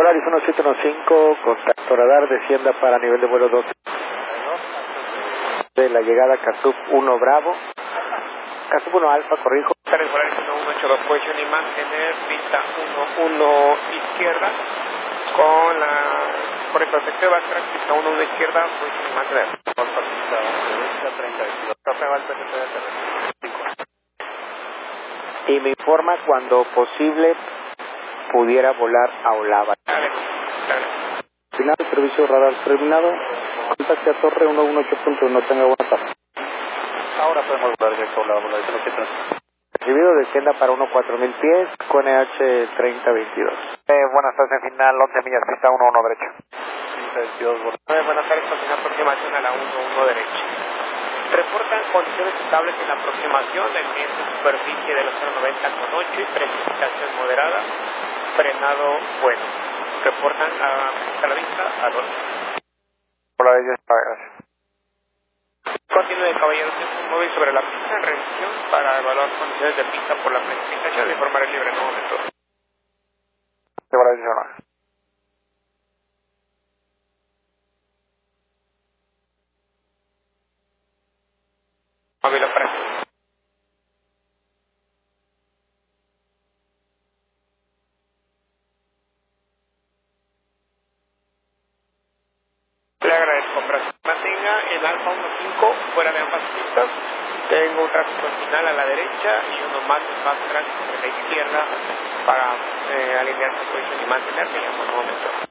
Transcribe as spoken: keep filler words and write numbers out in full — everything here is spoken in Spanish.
Polaris uno siete uno cinco, contacto radar, descienda para nivel de vuelo dos. De la llegada Casup uno Bravo. Casup uno Alfa, corrijo. Polaris uno uno ocho dos, posición y mantener pista uno uno izquierda. Con la por el perspectiva va a ser pista uno uno izquierda, posición y mantener. Por pista derecha treinta y dos. Café va al P T T. Y me informa cuando posible pudiera volar a Olava. Dale, dale. Final, servicio radar terminado. Contacte a Torre uno uno ocho punto uno, tenga buena tarde. Ahora podemos volar directo a Olava, la dice lo que trata. Recibido, descienda para uno cuatro mil pies con E H treinta veintidós. Eh, buenas tardes, en final, once millas, pista uno uno derecho. treinta veintidós, Eh, buenas tardes, continúa aproximación a la uno uno derecha. Reportan condiciones estables en la aproximación, el viento en superficie de los cero noventa con ocho y precipitación moderada, frenado bueno. Reportan a, a la vista a dos. Hola, gracias. Continúe, caballero, se mueve sobre la pista en revisión para evaluar condiciones de pista por la precipitación de informar el libre en un momento. Hola, Móvil operativo. Le agradezco, gracias. Mantenga en Alfa uno cinco fuera de ambas pistas. Tengo un tránsito final a la derecha y uno más más tránsito a la izquierda para eh, alinear su posición y mantenerse en un momento.